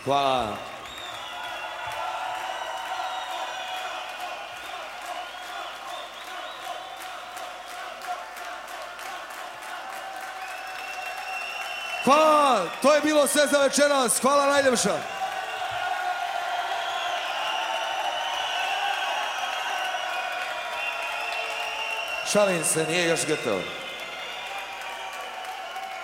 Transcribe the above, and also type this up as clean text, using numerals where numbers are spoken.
Hvala. Hvala, to je bilo sve za večeras. Hvala najljepša. Šalim se, nije još gotovo.